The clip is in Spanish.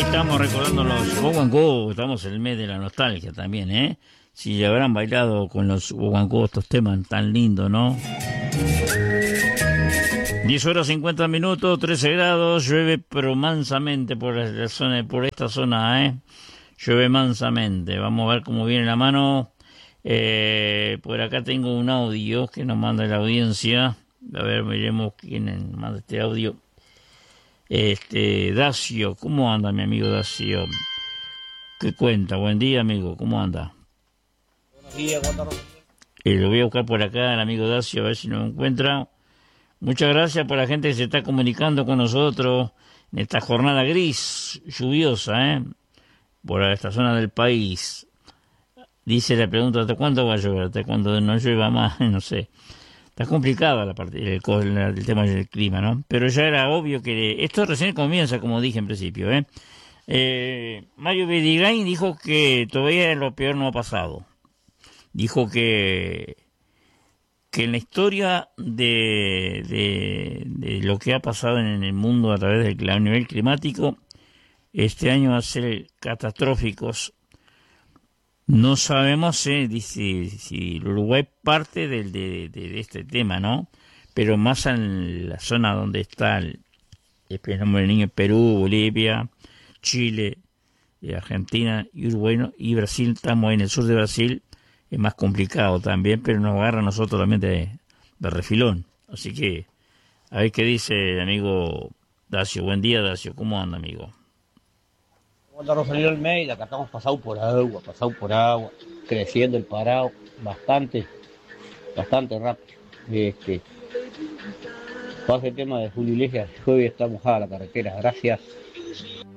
estamos recordando los guaguancó, estamos en el mes de la nostalgia también, ¿eh? Si habrán bailado con los guaguancó estos temas tan lindos, ¿no? 10 horas 50 minutos, 13 grados, llueve pero mansamente por la zona, por esta zona, ¿eh? Llueve mansamente, vamos a ver cómo viene la mano. Por acá tengo un audio que nos manda la audiencia. A ver, miremos quién manda este audio. Dacio, ¿cómo anda mi amigo Dacio? ¿Qué cuenta? Buen día, amigo, ¿cómo anda? Buenos días, Juan. Lo voy a buscar por acá, el amigo Dacio, a ver si nos encuentra. Muchas gracias por la gente que se está comunicando con nosotros en esta jornada gris, lluviosa, por esta zona del país. Dice la pregunta, ¿hasta cuándo va a llover? ¿Hasta cuándo no llueva más? No sé. Está complicada la parte, el tema del clima, ¿no? Pero ya era obvio que esto recién comienza, como dije en principio, Mario Vidigain dijo que todavía lo peor no ha pasado. Dijo que en la historia de lo que ha pasado en el mundo a través del nivel climático, este año va a ser catastróficos. No sabemos si Uruguay parte de este tema, ¿no? Pero más en la zona donde está el niño, Perú, Bolivia, Chile, Argentina y Uruguay, ¿no? Y Brasil, estamos en el sur de Brasil, es más complicado también, pero nos agarra a nosotros también de refilón. Así que, a ver qué dice el amigo Dacio. Buen día, Dacio, ¿cómo anda, amigo? Cuando Rosalía Almeida, acá estamos pasado por agua, creciendo el parado bastante rápido. Pasa el tema de Julio Iglesias, hoy está mojada la carretera, gracias.